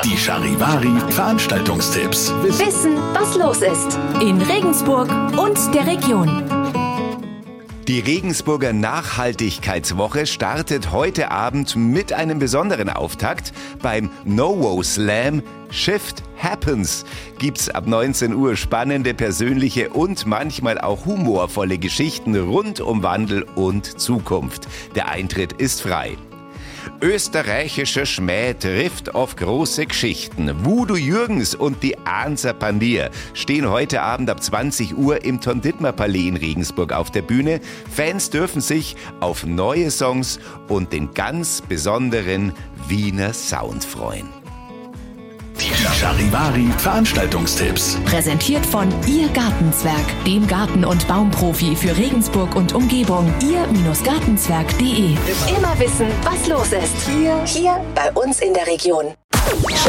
Die Charivari Veranstaltungstipps. Wissen, was los ist in Regensburg und der Region. Die Regensburger Nachhaltigkeitswoche startet heute Abend mit einem besonderen Auftakt. Beim NoWo Slam Shift Happens gibt's ab 19 Uhr spannende, persönliche und manchmal auch humorvolle Geschichten rund um Wandel und Zukunft. Der Eintritt ist frei. Österreichischer Schmäh trifft auf große Geschichten. Voodoo Jürgens und die Anser Pandier stehen heute Abend ab 20 Uhr im Ton-Dittmar-Palais in Regensburg auf der Bühne. Fans dürfen sich auf neue Songs und den ganz besonderen Wiener Sound freuen. Die Charivari Veranstaltungstipps. Präsentiert von Ihr Gartenzwerg, dem Garten- und Baumprofi für Regensburg und Umgebung. Ihr-Gartenzwerg.de. Immer wissen, was los ist. Hier bei uns in der Region.